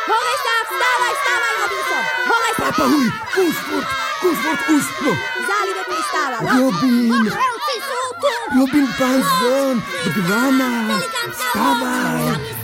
Hore sa, vstávaj, Robinson! Hore sa! Papahuj, kus furt, už, no. Zálive pristáva, no. Robin! Mokrelci sú tu! Robin Panzon, Gvana, vstávaj.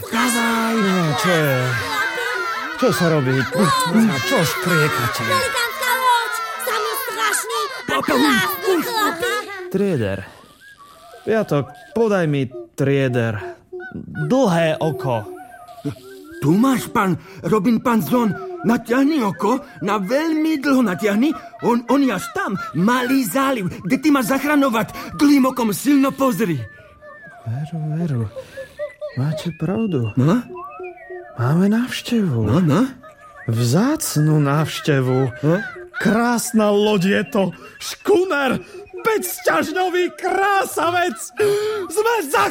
Čo sa robí? Čo škriekate? Velikánska loď! Sami strašný a krásny chlapi! Trieder. Piatok, podaj mi trieder. Dlhé oko. Tu máš, pán Robin Panzon. Natiahni oko, na veľmi dlho natiahni. On je až tam, malý záliv, kde ty máš zachraňovať. Dlhým okom silno pozri. Veru. Máte pravdu. No? Máme návštevu. No? Vzácnu návštevu. No? Krásna loď je to. Škuner. 5-sťažňový krásavec. Sme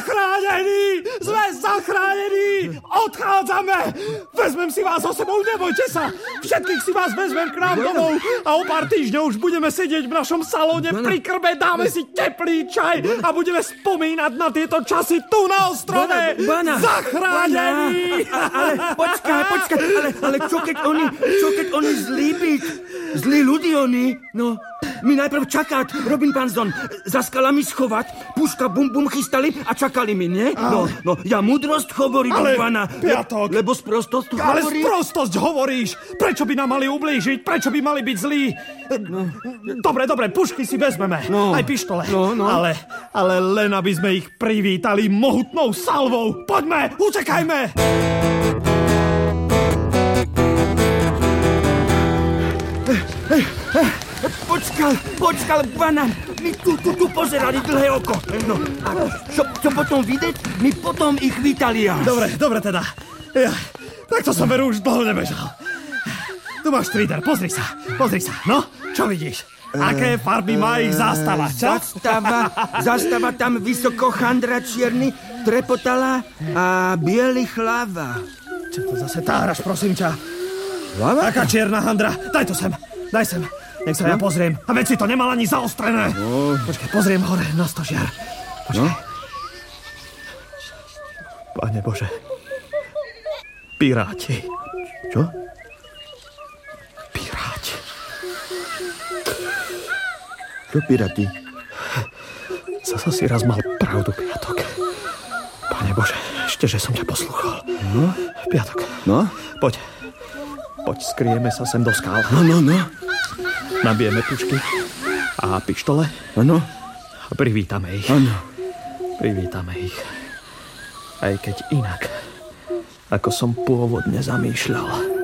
zachránení. Odchádzame. Vezmem si vás so sebou, nebojte sa. Všetkých si vás vezmem k nám domov a o pár týždňov už budeme sedieť v našom salóne pri krbe, dáme si teplý čaj a budeme spomínať na tieto časy tu na ostrove. Zachránení. Ale počkaj, ale čo keď oni zlí ľudí oni, no... My najprv čakať, Robin Panzon, za skalami schovať, puška bum chystali a čakali mi, nie? No, ja múdrosť hovorím, Ivana. Piatok. Lebo sprostosť Ale hovorí... sprostosť hovoríš. Prečo by nám mali ublížiť? Prečo by mali byť zlí? Dobre, pušky si vezmeme. Aj pištole. No. Ale len aby sme ich privítali mohutnou salvou. Poďme, utekajme! Počkal, Gvana, my tu pozerali dlhé oko. No, a čo potom vidieť, my potom ich vítali. Dobre teda. Ja, takto som veru už dlho nebežal. Tu máš trieder, pozri sa. No, čo vidíš? Aké farby má ich zástava, čo? Zástava tam vysoko chandra čierny, trepotala a biely hlava. Čo to zase táraš, prosím ťa? Hlava? Taká čierna handra, daj to sem, daj sem. Nech sa ja pozriem. A veď si to nemal ani zaostrené. Počkaj, pozriem hore na stožiar. Počkaj. Pane Bože. Piráti. Čo? Piráti. Čo piráti? Zasa si raz mal pravdu, Piatok. Pane Bože, ešte, že som ťa poslúchol. No? Piatok. No? Poď, skryjeme sa sem do skál. No. Nabijeme pušky a pištole. Áno. A privítame ich. Áno. Privítame ich. Aj keď inak, ako som pôvodne zamýšľal.